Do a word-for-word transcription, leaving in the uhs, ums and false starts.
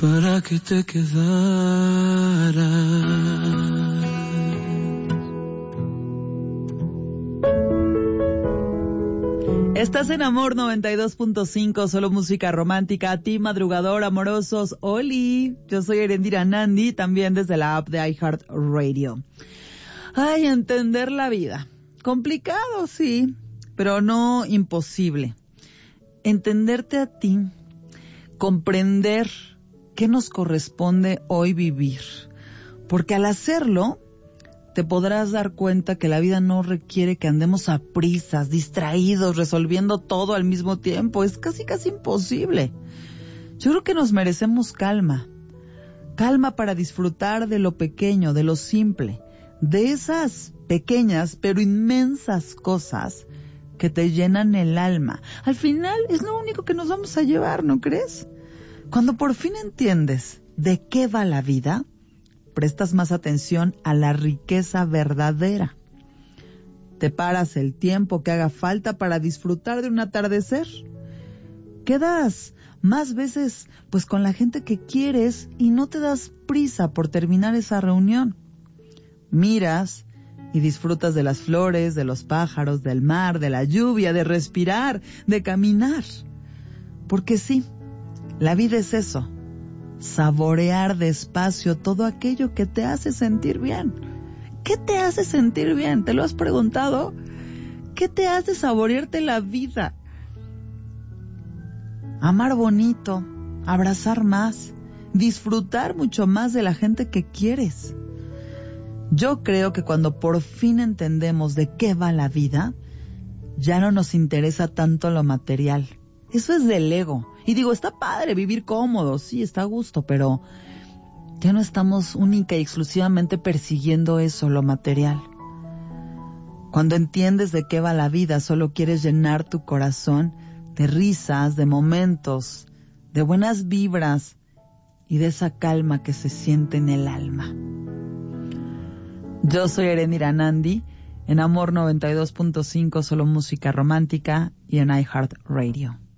para que te quedaras. Estás en Amor noventa y dos punto cinco, solo música romántica. A ti, madrugador, amorosos, Oli. Yo soy Erendira Nandi, también desde la app de iHeartRadio. Ay, entender la vida. Complicado, sí, pero no imposible. Entenderte a ti, comprender qué nos corresponde hoy vivir. Porque al hacerlo, te podrás dar cuenta que la vida no requiere que andemos a prisas, distraídos, resolviendo todo al mismo tiempo. Es casi casi imposible. Yo creo que nos merecemos calma. Calma para disfrutar de lo pequeño, de lo simple, de esas pequeñas pero inmensas cosas que te llenan el alma. Al final es lo único que nos vamos a llevar, ¿no crees? Cuando por fin entiendes de qué va la vida, prestas más atención a la riqueza verdadera. Te paras el tiempo que haga falta para disfrutar de un atardecer. Quedas más veces pues con la gente que quieres y no te das prisa por terminar esa reunión. Miras y disfrutas de las flores, de los pájaros, del mar, de la lluvia, de respirar, de caminar. Porque sí, la vida es eso. Saborear despacio todo aquello que te hace sentir bien. ¿Qué te hace sentir bien? ¿Te lo has preguntado? ¿Qué te hace saborearte la vida? Amar bonito, abrazar más, disfrutar mucho más de la gente que quieres. Yo creo que cuando por fin entendemos de qué va la vida, ya no nos interesa tanto lo material. Eso es del ego. Y digo, está padre vivir cómodo, sí, está a gusto, pero ya no estamos única y exclusivamente persiguiendo eso, lo material. Cuando entiendes de qué va la vida, solo quieres llenar tu corazón de risas, de momentos, de buenas vibras y de esa calma que se siente en el alma. Yo soy Erendira Nandi, en Amor noventa y dos punto cinco, solo música romántica y en iHeartRadio.